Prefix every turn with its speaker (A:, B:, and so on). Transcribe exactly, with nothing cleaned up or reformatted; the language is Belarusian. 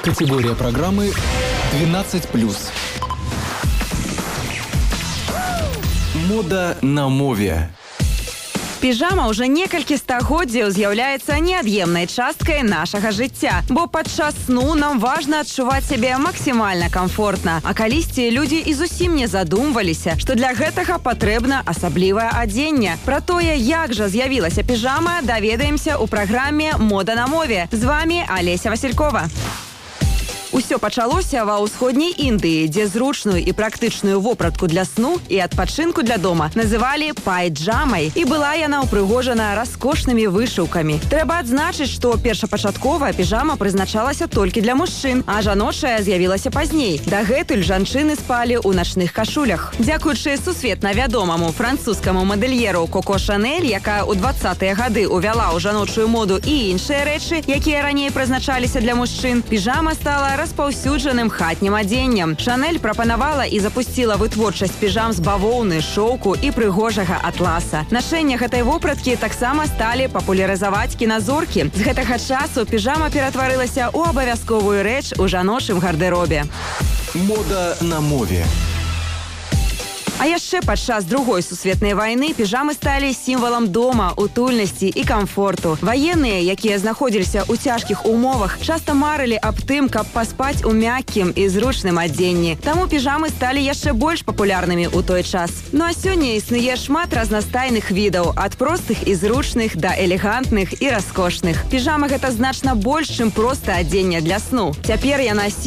A: Категория программы двенадцать плюс. Мода на мове.
B: Піжама ўжо некалькі стагоддзяў з'яўляецца неад'емнай часткай нашага жыцця, бо падчас сну нам важна адчуваць сябе максімальна камфортна. А калісьці людзі і зусім не задумваліся, што для гэтага патрэбна асаблівае адзенне. Пра тое, як жа з'явілася піжама, даведаемся ў праграме «Мода на мове». З вамі Алеся Василькова. Усё пачалося ва ўсходняй Індыі, дзе зручную і практычную вопратку для сну і адпачынку для дома называлі пайджамай, і была яна ўпрыгожана раскошнымі вышыўкамі. Трэба адзначыць, што першапачаткова піжама прызначалася толькі для мужчын, а жаночая з'явілася пазней. Дагэтуль жанчыны спалі ў начных кашулях. Дзякуючы сусветна вядомаму французскаму мадэльеру Коко Шанель, якая ў дваццатыя гады ўвяла ў жаночую моду і іншыя рэчы, якія раней прызначаліся для мужчын, піжама стала распаўсюджаным хатнім адзеннем. Шанель прапанавала і запусціла вытворчасць піжам з бавоўны, шоўку і прыгожага атласа. Нашэнне гэтай вопраткі таксама сталі папулярызаваць кіназоркі. З гэтага часу піжама ператварылася ў абавязковую рэч у жаночым гардэробе.
A: Мода на мове.
B: А яшчэ падчас другой сусветнай вайны піжамы сталі сімвалам дома, утульнасці і камфорту. Ваенныя, якія знаходзіліся ў цяжкіх умовах, часта марылі аб тым, каб паспаць у мяккім і зручным адзенні. Таму піжамы сталі яшчэ больш папулярнымі ў той час. Ну а сёння існуе шмат разнастайных відаў, ад простых і зручных да элегантных і раскошных. Піжама гэта значна больш, чым проста адзенне для сну. Цяпер яна